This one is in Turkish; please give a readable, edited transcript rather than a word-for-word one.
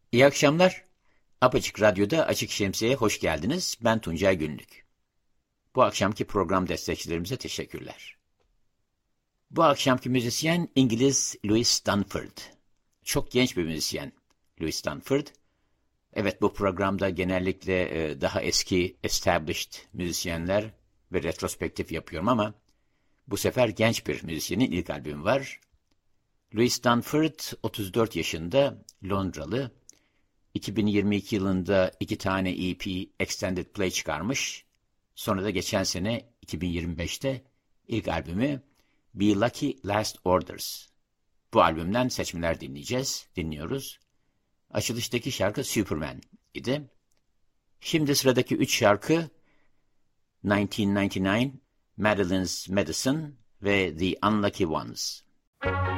İyi akşamlar. Apaçık Radyo'da Açık Şemsiye'ye hoş geldiniz. Ben Tuncay Günlük. Bu akşamki program destekçilerimize teşekkürler. Bu akşamki müzisyen İngiliz Louis Stanford. Çok genç bir müzisyen Louis Stanford. Evet, bu programda genellikle daha eski established müzisyenler ve retrospektif yapıyorum ama bu sefer genç bir müzisyenin ilk albümü var. Louis Stanford 34 yaşında, Londralı. 2022 yılında 2 tane EP Extended Play çıkarmış. Sonra da geçen sene 2025'te ilk albümü Be Lucky Last Orders. Bu albümden seçmeler dinliyoruz. Açılıştaki şarkı Superman idi. Şimdi sıradaki 3 şarkı 1999, Madeline's Medicine ve The Unlucky Ones.